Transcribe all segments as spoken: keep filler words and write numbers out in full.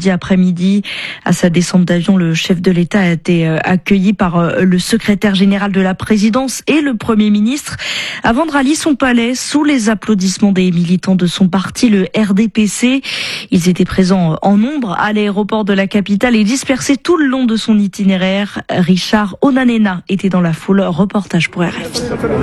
mardi après-midi. À sa descente d'avion, le chef de l'État a été accueilli par le secrétaire général de la présidence et le Premier ministre avant de rallier son palais sous les applaudissements des militants de son parti, le R D P C. Ils étaient présents en nombre à l'aéroport de la capitale et dispersés tout le long de son itinéraire. Richard Onanena était dans la foule. Reportage pour R F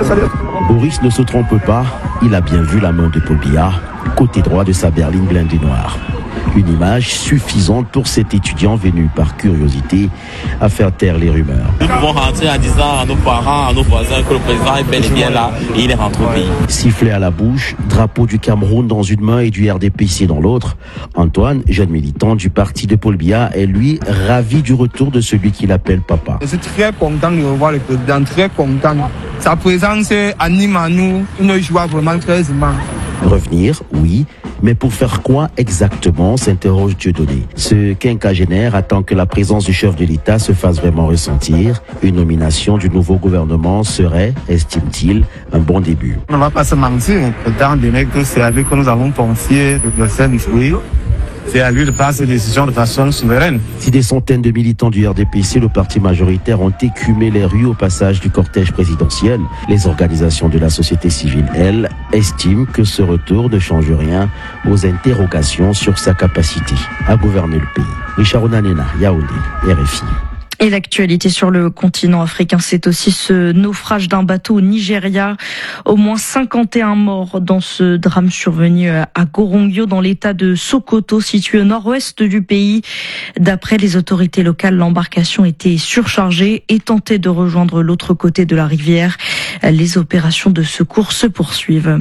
I. Boris ne se trompe pas, il a bien vu la main de Paul Biya, côté droit de sa berline blindée noire. Une image suffisante pour cet étudiant venu par curiosité à faire taire les rumeurs. Nous pouvons rentrer en disant à nos parents, à nos voisins que le président est bel et bien là et il est rentré au pays. Sifflet à la bouche, drapeau du Cameroun dans une main et du R D P C dans l'autre. Antoine, jeune militant du parti de Paul Biya, est lui ravi du retour de celui qu'il appelle papa. Je suis très content de revoir le président, très content. Sa présence anime à nous une joie vraiment très immense. Revenir, oui, mais pour faire quoi exactement, s'interroge Dieudonné. Ce quinquagénaire attend que la présence du chef de l'État se fasse vraiment ressentir. Une nomination du nouveau gouvernement serait, estime-t-il, un bon début. On ne va pas se mentir, étant donné que c'est à lui que nous avons confié le procès du fruit. C'est à lui de prendre ses décisions de façon souveraine. Si des centaines de militants du R D P C, le parti majoritaire, ont écumé les rues au passage du cortège présidentiel, les organisations de la société civile, elles, estiment que ce retour ne change rien aux interrogations sur sa capacité à gouverner le pays. Richard Onanena, Yaoundé, R F I. Et l'actualité sur le continent africain, c'est aussi ce naufrage d'un bateau au Nigeria. Au moins cinquante et un morts dans ce drame survenu à Gorongio, dans l'état de Sokoto, situé au nord-ouest du pays. D'après les autorités locales, l'embarcation était surchargée et tentait de rejoindre l'autre côté de la rivière. Les opérations de secours se poursuivent.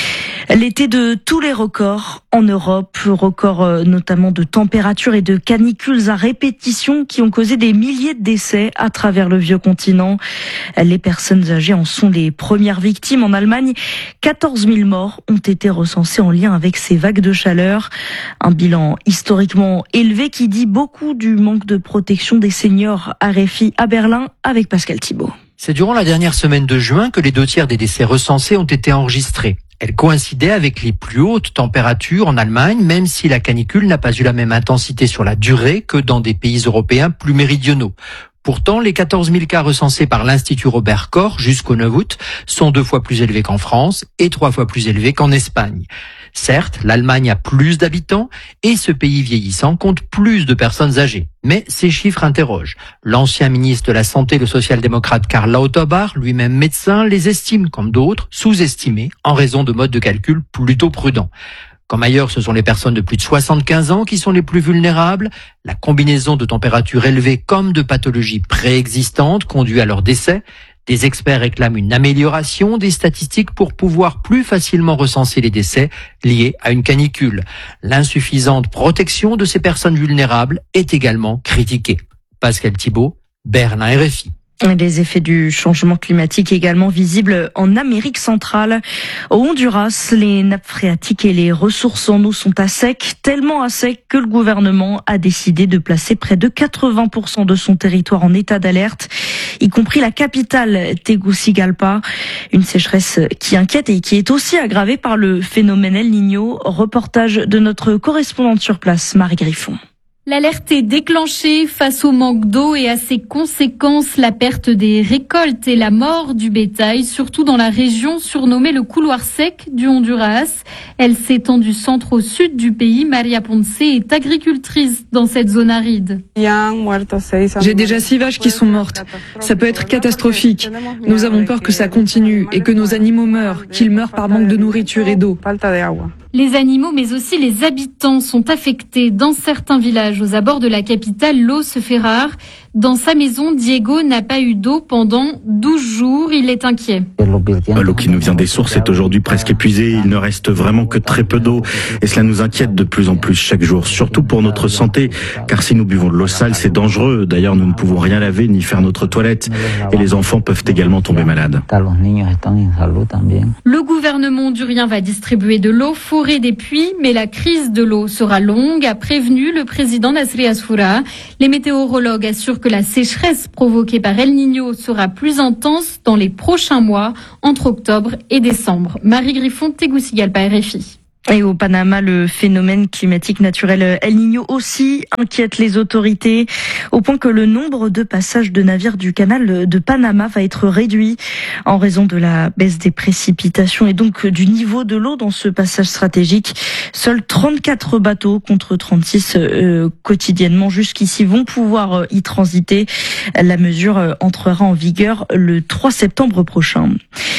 L'été de tous les records en Europe, records notamment de température et de canicules à répétition qui ont causé des milliers de décès à travers le vieux continent. Les personnes âgées en sont les premières victimes. En Allemagne, quatorze mille morts ont été recensés en lien avec ces vagues de chaleur. Un bilan historiquement élevé qui dit beaucoup du manque de protection des seniors. R F I à Berlin avec Pascal Thibault. C'est durant la dernière semaine de juin que les deux tiers des décès recensés ont été enregistrés. Elle coïncidait avec les plus hautes températures en Allemagne, même si la canicule n'a pas eu la même intensité sur la durée que dans des pays européens plus méridionaux. Pourtant, les quatorze mille cas recensés par l'Institut Robert Koch jusqu'au neuf août sont deux fois plus élevés qu'en France et trois fois plus élevés qu'en Espagne. Certes, l'Allemagne a plus d'habitants et ce pays vieillissant compte plus de personnes âgées. Mais ces chiffres interrogent. L'ancien ministre de la Santé, le social-démocrate Karl Lauterbach, lui-même médecin, les estime, comme d'autres, sous-estimés en raison de modes de calcul plutôt prudents. Comme ailleurs, ce sont les personnes de plus de soixante-quinze ans qui sont les plus vulnérables. La combinaison de températures élevées comme de pathologies préexistantes conduit à leur décès. Des experts réclament une amélioration des statistiques pour pouvoir plus facilement recenser les décès liés à une canicule. L'insuffisante protection de ces personnes vulnérables est également critiquée. Pascal Thibault, Berlin, R F I. Les effets du changement climatique également visibles en Amérique centrale. Au Honduras, les nappes phréatiques et les ressources en eau sont à sec, tellement à sec que le gouvernement a décidé de placer près de quatre-vingts pour cent de son territoire en état d'alerte, y compris la capitale Tegucigalpa. Une sécheresse qui inquiète et qui est aussi aggravée par le phénomène El Niño. Reportage de notre correspondante sur place, Marie Griffon. L'alerte est déclenchée face au manque d'eau et à ses conséquences, la perte des récoltes et la mort du bétail, surtout dans la région surnommée le couloir sec du Honduras. Elle s'étend du centre au sud du pays. Maria Ponce est agricultrice dans cette zone aride. J'ai déjà six vaches qui sont mortes. Ça peut être catastrophique. Nous avons peur que ça continue et que nos animaux meurent, qu'ils meurent par manque de nourriture et d'eau. Les animaux, mais aussi les habitants, sont affectés. Dans certains villages aux abords de la capitale, l'eau se fait rare. Dans sa maison, Diego n'a pas eu d'eau pendant douze jours. Il est inquiet. L'eau qui nous vient des sources est aujourd'hui presque épuisée. Il ne reste vraiment que très peu d'eau. Et cela nous inquiète de plus en plus chaque jour, surtout pour notre santé. Car si nous buvons de l'eau sale, c'est dangereux. D'ailleurs, nous ne pouvons rien laver ni faire notre toilette. Et les enfants peuvent également tomber malades. Le gouvernement hondurien va distribuer de l'eau, forer des puits, mais la crise de l'eau sera longue, a prévenu le président Nasri Asfoura. Les météorologues assurent que la sécheresse provoquée par El Niño sera plus intense dans les prochains mois, entre octobre et décembre. Marie Griffon, Tegucigalpa, R F I. Et au Panama, le phénomène climatique naturel El Niño aussi inquiète les autorités, au point que le nombre de passages de navires du canal de Panama va être réduit en raison de la baisse des précipitations et donc du niveau de l'eau dans ce passage stratégique. Seuls trente-quatre bateaux contre trente-six euh, quotidiennement jusqu'ici vont pouvoir y transiter. La mesure entrera en vigueur le trois septembre prochain.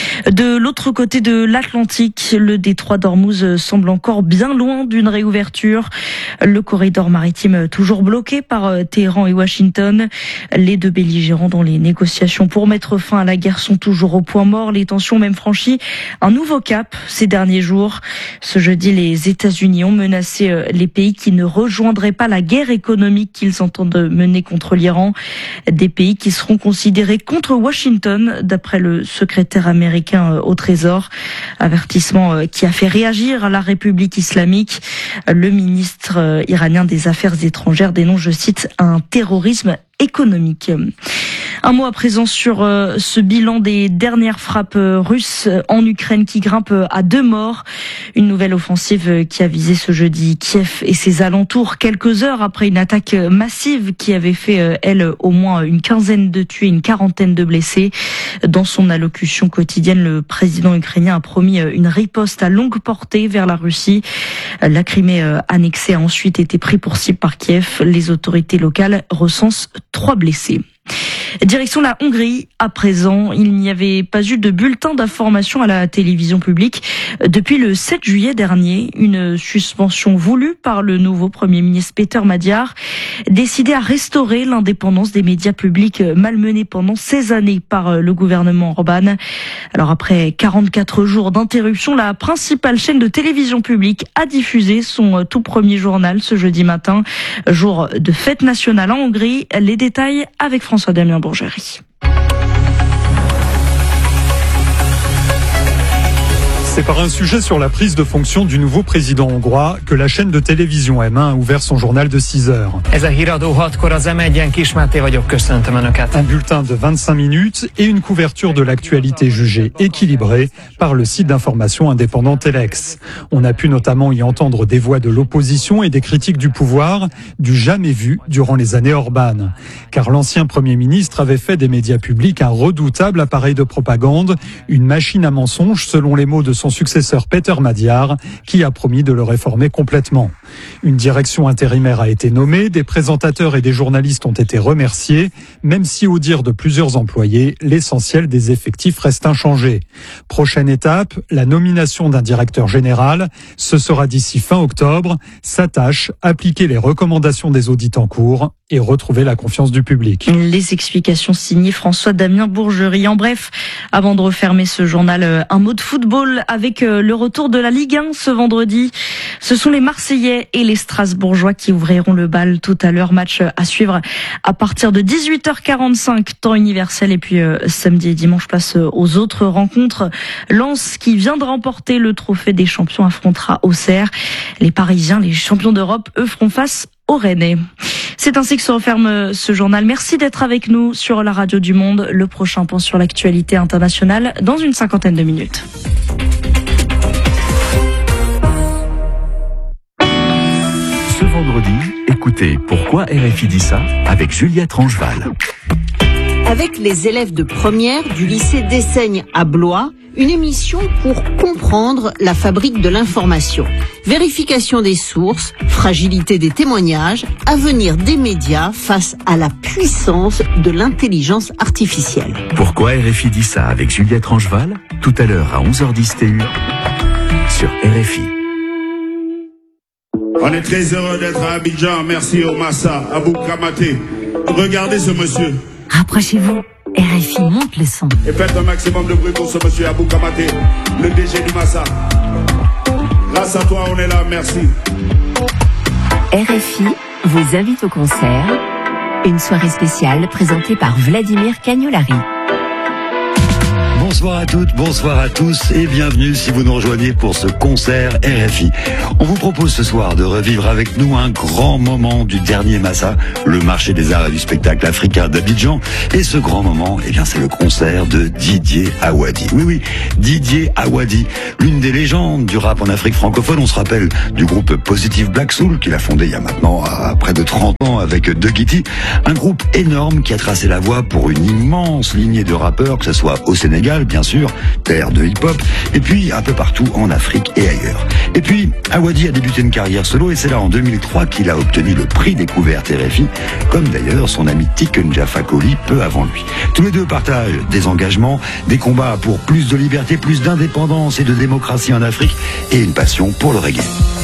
De l'autre côté de l'Atlantique, le détroit d'Ormuz semble encore bien loin d'une réouverture. Le corridor maritime toujours bloqué par Téhéran et Washington. Les deux belligérants dans les négociations pour mettre fin à la guerre sont toujours au point mort. Les tensions ont même franchi un nouveau cap ces derniers jours. Ce jeudi, les États-Unis ont menacé les pays qui ne rejoindraient pas la guerre économique qu'ils entendent mener contre l'Iran. Des pays qui seront considérés contre Washington, d'après le secrétaire américain au Trésor. Avertissement qui a fait réagir la République islamique. Le ministre iranien des Affaires étrangères dénonce, je cite, un terrorisme économique. Un mot à présent sur euh, ce bilan des dernières frappes euh, russes en Ukraine qui grimpe à deux morts. Une nouvelle offensive qui a visé ce jeudi Kiev et ses alentours, quelques heures après une attaque massive qui avait fait, euh, elle, au moins une quinzaine de tués, une quarantaine de blessés. Dans son allocution quotidienne, le président ukrainien a promis une riposte à longue portée vers la Russie. La Crimée euh, annexée a ensuite été prise pour cible par Kiev. Les autorités locales recensent trois blessés. Direction la Hongrie, à présent, il n'y avait pas eu de bulletin d'information à la télévision publique depuis le sept juillet dernier. Une suspension voulue par le nouveau Premier ministre Péter Magyar, décidé à restaurer l'indépendance des médias publics malmenés pendant seize années par le gouvernement Orbán. Alors après quarante-quatre jours d'interruption, la principale chaîne de télévision publique a diffusé son tout premier journal ce jeudi matin, jour de fête nationale en Hongrie. Les détails avec François-Damien Bourgerie. C'est par un sujet sur la prise de fonction du nouveau président hongrois que la chaîne de télévision M un a ouvert son journal de six heures. Un bulletin de vingt-cinq minutes et une couverture de l'actualité jugée équilibrée par le site d'information indépendant Telex. On a pu notamment y entendre des voix de l'opposition et des critiques du pouvoir, du jamais vu durant les années Orbán. Car l'ancien Premier ministre avait fait des médias publics un redoutable appareil de propagande, une machine à mensonges selon les mots de son successeur Péter Magyar, qui a promis de le réformer complètement. Une direction intérimaire a été nommée, des présentateurs et des journalistes ont été remerciés, même si au dire de plusieurs employés, l'essentiel des effectifs reste inchangé. Prochaine étape, la nomination d'un directeur général. Ce sera d'ici fin octobre. Sa tâche, appliquer les recommandations des audits en cours et retrouver la confiance du public. Les explications signées François-Damien Bourgerie. En bref, avant de refermer ce journal, un mot de football avec le retour de la Ligue un ce vendredi. Ce sont les Marseillais et les Strasbourgeois qui ouvriront le bal tout à l'heure. Match à suivre à partir de dix-huit heures quarante-cinq, temps universel. Et puis euh, samedi et dimanche, place aux autres rencontres. Lens, qui vient de remporter le trophée des champions, affrontera Auxerre. Les Parisiens, les champions d'Europe, eux, feront face aux Rennais. C'est ainsi que se referme ce journal. Merci d'être avec nous sur la radio du Monde. Le prochain point sur l'actualité internationale dans une cinquantaine de minutes. Ce vendredi, écoutez Pourquoi R F I dit ça avec Juliette Rangeval. Avec les élèves de première du lycée d'Essaigne à Blois, une émission pour comprendre la fabrique de l'information. Vérification des sources, fragilité des témoignages, avenir des médias face à la puissance de l'intelligence artificielle. Pourquoi R F I dit ça avec Juliette Rangeval, tout à l'heure à onze heures dix T U sur R F I. On est très heureux d'être à Abidjan. Merci au Massa, Abou Kamaté. Regardez ce monsieur. Rapprochez-vous. R F I monte le son. Et faites un maximum de bruit pour ce monsieur Abou Kamaté, le D G du Massa. Grâce à toi, on est là. Merci. R F I vous invite au concert. Une soirée spéciale présentée par Vladimir Cagnolari. Bonsoir à toutes, bonsoir à tous et bienvenue si vous nous rejoignez pour ce concert R F I. On vous propose ce soir de revivre avec nous un grand moment du dernier Massa, le marché des arts et du spectacle africain d'Abidjan. Et ce grand moment, eh bien, c'est le concert de Didier Awadi. Oui, oui, Didier Awadi, l'une des légendes du rap en Afrique francophone. On se rappelle du groupe Positive Black Soul qu'il a fondé il y a maintenant à près de trente ans avec De Guiti. Un groupe énorme qui a tracé la voie pour une immense lignée de rappeurs, que ce soit au Sénégal, bien sûr, terre de hip-hop, et puis un peu partout en Afrique et ailleurs. Et puis, Awadi a débuté une carrière solo et c'est là en deux mille trois qu'il a obtenu le prix découverte R F I, comme d'ailleurs son ami Tiken Jah Fakoly peu avant lui. Tous les deux partagent des engagements, des combats pour plus de liberté, plus d'indépendance et de démocratie en Afrique et une passion pour le reggae.